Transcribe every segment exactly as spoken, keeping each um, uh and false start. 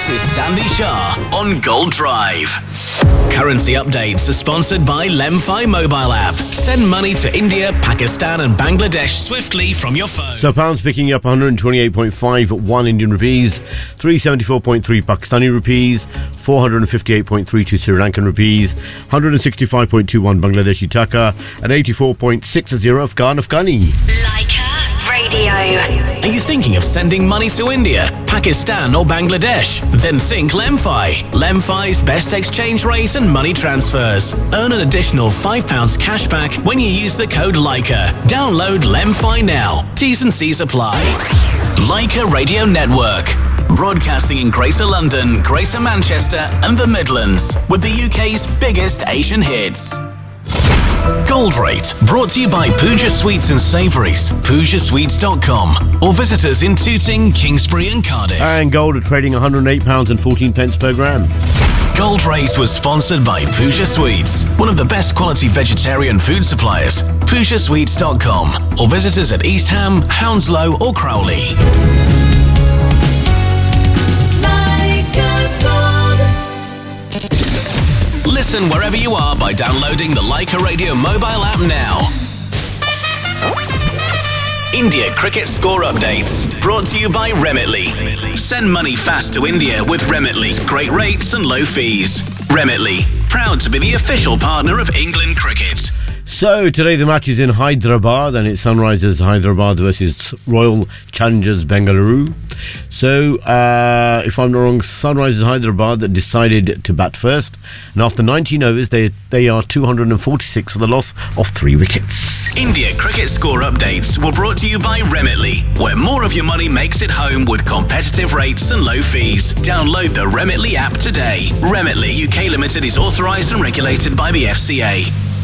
This is Sandy Shah on Gold Drive. Currency updates are sponsored by Lemfi mobile app. Send money to India, Pakistan and Bangladesh swiftly from your phone. So pounds picking up one twenty-eight point five one Indian rupees, three seventy-four point three Pakistani rupees, four fifty-eight point three two Sri Lankan rupees, one sixty-five point two one Bangladeshi taka and eighty-four point six zero Afghan Afghani. Leica Radio. Are you thinking of sending money to India, Pakistan or Bangladesh? Then think Lemfi. Lemfi's best exchange rate and money transfers. Earn an additional five pounds cash back when you use the code Leica. Download Lemfi now. T's and C's apply. Leica Radio Network. Broadcasting in Greater London, Greater Manchester and the Midlands with the U K's biggest Asian hits. Gold Rate, brought to you by Pooja Sweets and Savouries, pooja sweets dot com, or visit us in Tooting, Kingsbury and Cardiff. And gold are trading one hundred eight pounds fourteen per gram. Gold Rate was sponsored by Pooja Sweets, one of the best quality vegetarian food suppliers. pooja sweets dot com, or visit us at East Ham, Hounslow or Crowley. Listen wherever you are by downloading the Leica Radio mobile app now. India cricket score updates, brought to you by Remitly. Send money fast to India with Remitly's great rates and low fees. Remitly, proud to be the official partner of England cricket. So today the match is in Hyderabad and it's Sunrisers Hyderabad versus Royal Challengers Bengaluru. So uh, if I'm not wrong, Sunrisers Hyderabad decided to bat first, and after nineteen overs they they are two hundred forty-six for the loss of three wickets. India cricket score updates were brought to you by Remitly, where more of your money makes it home with competitive rates and low fees. Download the Remitly app today. Remitly U K Limited is authorised and regulated by the F C A.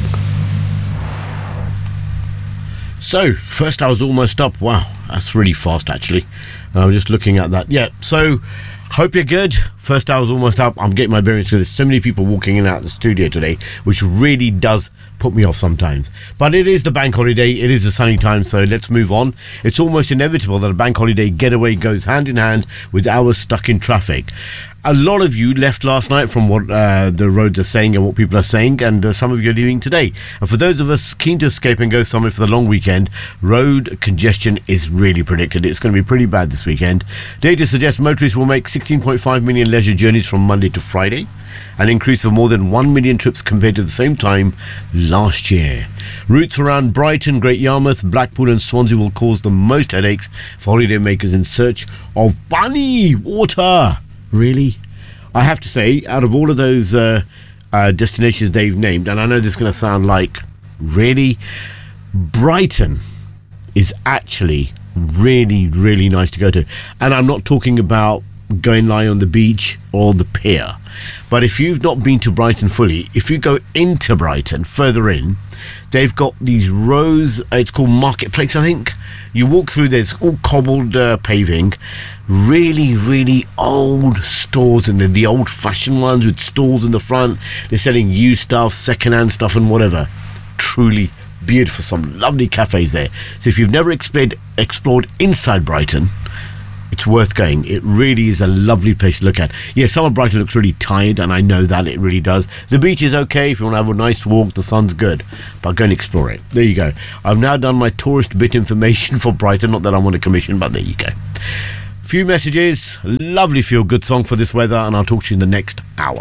So, first hour's almost up. Wow, that's really fast actually. I was just looking at that. Yeah, so hope you're good. First hour's almost up. I'm getting my bearings because there's so many people walking in and out of the studio today, which really does put me off sometimes. But it is the bank holiday. It is a sunny time, so let's move on. It's almost inevitable that a bank holiday getaway goes hand in hand with hours stuck in traffic. A lot of you left last night from what uh, the roads are saying and what people are saying, and uh, some of you are leaving today. And for those of us keen to escape and go somewhere for the long weekend, road congestion is really predicted. It's going to be pretty bad this weekend. Data suggests motorists will make sixteen point five million leisure journeys from Monday to Friday, an increase of more than one million trips compared to the same time last year. Routes around Brighton, Great Yarmouth, Blackpool and Swansea will cause the most headaches for holidaymakers in search of bunny water. Really? I have to say, out of all of those uh, uh, destinations they've named, and I know this is going to sound like, really, Brighton is actually really, really nice to go to. And I'm not talking about going lie on the beach or the pier. But if you've not been to Brighton fully, if you go into Brighton, further in, they've got these rows, it's called Marketplace, I think. You walk through, there's all cobbled uh, paving, really, really old stores, and they're the old-fashioned ones with stalls in the front. They're selling used stuff, second-hand stuff and whatever. Truly beautiful, some lovely cafes there. So if you've never explored, explored inside Brighton, it's worth going. It really is a lovely place to look at. Yeah, some of Brighton looks really tired, and I know that it really does. The beach is okay if you want to have a nice walk. The sun's good, but go and explore it. There you go. I've now done my tourist bit information for Brighton. Not that I'm on a commission, but there you go. Few messages. Lovely feel-good song for this weather, and I'll talk to you in the next hour.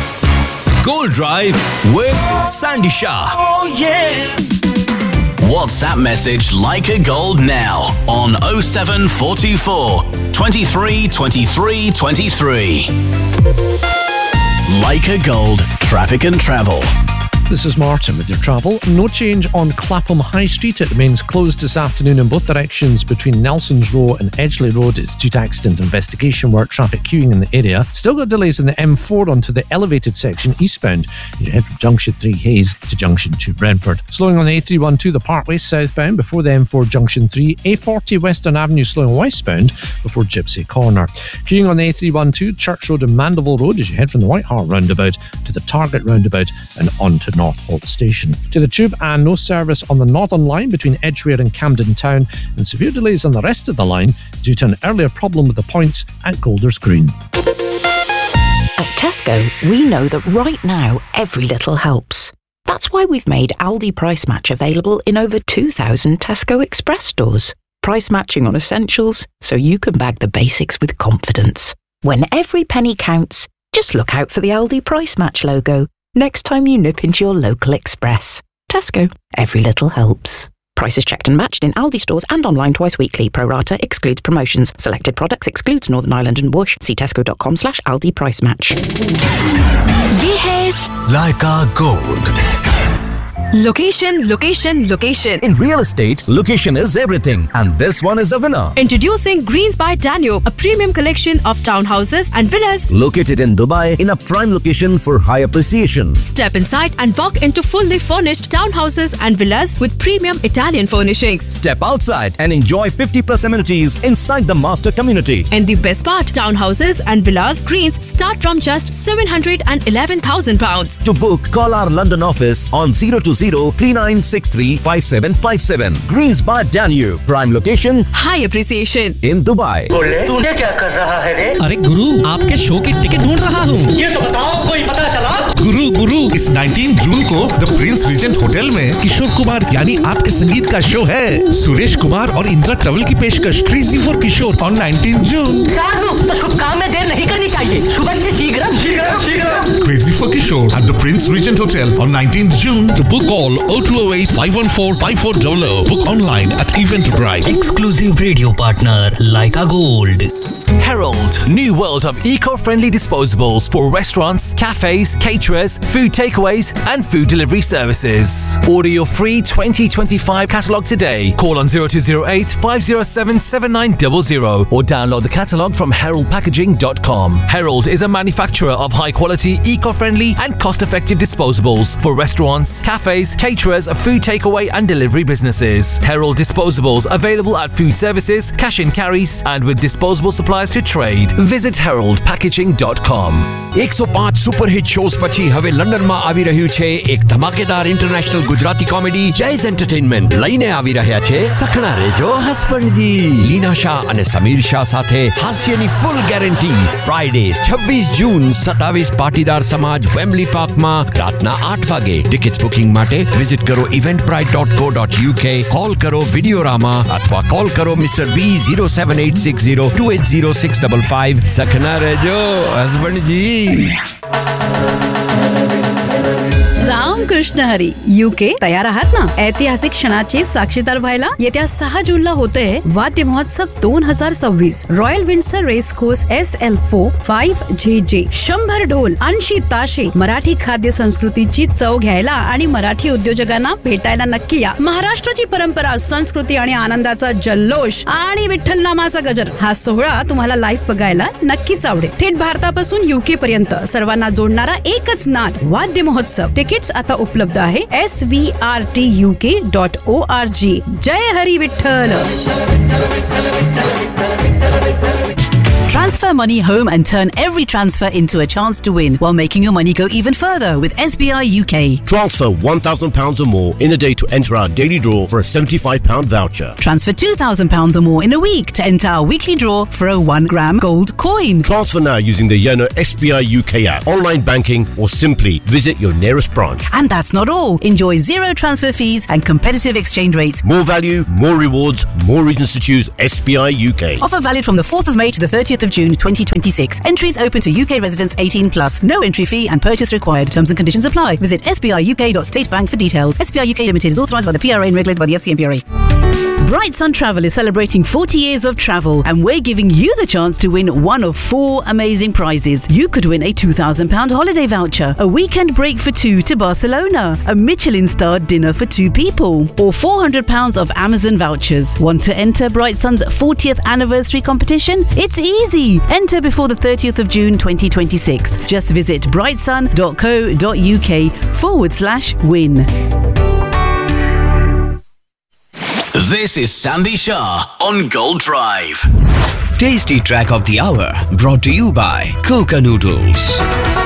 Gold Drive with Sandy Shah. Oh yeah. WhatsApp message Leica Gold now on oh seven four two four, twenty-three, twenty-three, twenty-three. Leica Gold, traffic and travel. This is Martin with your travel. No change on Clapham High Street. It remains closed this afternoon in both directions between Nelson's Row and Edgeley Road. It's due to accident investigation work, traffic queuing in the area. Still got delays in the M four onto the elevated section eastbound. You head from Junction three Hayes to Junction two Brentford. Slowing on the A three twelve, the Parkway southbound before the M four Junction three. A forty Western Avenue slowing westbound before Gypsy Corner. Queuing on the A three twelve, Church Road and Mandeville Road as you head from the White Hart roundabout to the Target roundabout and on to North Holt Station. To the Tube, and no service on the Northern Line between Edgware and Camden Town, and severe delays on the rest of the line due to an earlier problem with the points at Golders Green. At Tesco, we know that right now, every little helps. That's why we've made Aldi Price Match available in over two thousand Tesco Express stores. Price matching on essentials, so you can bag the basics with confidence. When every penny counts, just look out for the Aldi Price Match logo next time you nip into your local Express. Tesco, every little helps. Prices checked and matched in Aldi stores and online twice weekly. Pro rata excludes promotions. Selected products excludes Northern Ireland and Bush. See tesco.com slash Aldi Price Match. ये है Leica Gold. Location, location, location. In real estate, location is everything. And this one is a winner. Introducing Greens by Danube, a premium collection of townhouses and villas located in Dubai in a prime location for high appreciation. Step inside and walk into fully furnished townhouses and villas with premium Italian furnishings. Step outside and enjoy fifty plus amenities inside the master community. And the best part, townhouses and villas Greens start from just seven hundred eleven thousand pounds. To book, call our London office on zero two zero three nine six three five seven five seven. Greens by Danube, prime location, high appreciation in Dubai. तूने क्या कर रहा है रे? अरे गुरु, आपके show की ticket ढूंढ रहा हूँ। ये तो बताओ, कोई पता चला? गुरु गुरु इस उन्नीस जून को द प्रिंस रीजेंट होटल में किशोर कुमार यानी आपके संगीत का शो है। सुरेश कुमार और इंदिरा ट्रैवल की पेशकश क्रेजी फॉर किशोर ऑन उन्नीस जून। साधु, तो शुभ काम में देर नहीं करनी चाहिए। सुबह से शीघ्र शीघ्र शीघ्र। Crazy for Kishore at the Prince Regent Hotel on nineteenth June. To book, call oh two oh eight five one four five four zero zero. Book online at Eventbrite. Exclusive radio partner Leica Gold. Herald, new world of eco-friendly disposables for restaurants, cafes, caterers, food takeaways and food delivery services. Order your free twenty twenty-five catalogue today. Call on zero two zero eight five zero seven seven nine zero zero or download the catalogue from herald packaging dot com. Herald is a manufacturer of high-quality, eco-friendly and cost-effective disposables for restaurants, cafes, caterers, food takeaway and delivery businesses. Herald disposables available at food services, cash and carries and with disposable suppliers to trade. Visit herald packaging dot com. એક સો પાંચ super hit shows પછી હવે લંડનમાં આવી રહ્યું છે એક ધમાકેદાર ઇન્ટરનેશનલ ગુજરાતી કોમેડી જૈઝ એન્ટરટેનમેન્ટ લઈને આવી રહ્યા છે સખણા રેજો હસબન્ડજી લીના શાહ અને સમીર શાહ સાથે હાસ્યની ફૂલ ગેરંટી ફ્રાઇડે છવ્વીસ જૂન સત્તાવીસ પાટીદાર સમાજ વેમ્બલી પાર્કમાં રાતના આઠ વાગે ટિકિટ્સ બુકિંગ માટે વિઝિટ કરો eventbrite dot co dot uk call કરો વિડિયોરામા અથવા કોલ કરો મિસ્ટર બી zero seven eight six zero two eight zero six five five સખણા રેજો હસબન્ડજી Ramakrishna हरी यूके तयार आहात ना? ऐतिहासिक क्षणाचे साक्षीदार व्हायला येत्या सहा जूनला होते वाद्य महोत्सव दोन हजार सव्वीस royal Windsor race course S L four five जे जे शंभर ढोल ऐंशी ताशे मराठी खाद्य संस्कृतीची चव घ्यायला आणि मराठी उद्योजकांना भेटायला नक्की या. महाराष्ट्राची परंपरा, संस्कृती आणि आनंदाचा जल्लोष आणि विठ्ठल नामाचा गजर हा सोहळा तुम्हाला लाईव्ह बघायला नक्कीच आवडेल. थेट भारतापासून यूके पर्यंत सर्वांना जोडणारा एकच नाद वाद्य महोत्सव. तिकीट्स आता उपलब्ध आहे S V R T U के डॉट ओ आर जी. जय Hari Vitthal. Transfer money home and turn every transfer into a chance to win while making your money go even further with S B I U K. Transfer one thousand pounds or more in a day to enter our daily draw for a seventy-five pound voucher. Transfer two thousand pounds or more in a week to enter our weekly draw for a one gram gold coin. Transfer now using the Yono S B I U K app, online banking or simply visit your nearest branch. And that's not all. Enjoy zero transfer fees and competitive exchange rates. More value, more rewards, more reasons to choose S B I U K. Offer valid from the fourth of May to the thirtieth of June twenty twenty-six. Entries open to U K residents eighteen plus. No entry fee and purchase required. Terms and conditions apply. Visit s b i u k dot state bank for details. S B I U K Limited is authorised by the P R A and regulated by the F C M P R A. Bright Sun Travel is celebrating forty years of travel and we're giving you the chance to win one of four amazing prizes. You could win a two thousand pound holiday voucher, a weekend break for two to Barcelona, a Michelin-starred dinner for two people, or four hundred pounds of Amazon vouchers. Want to enter Bright Sun's fortieth anniversary competition? It's easy. Enter before the thirtieth of June twenty twenty-six. Just visit brightsun dot co dot uk forward slash win. This is Sandy Shah on Gold Drive. Tasty track of the hour brought to you by Coca Noodles.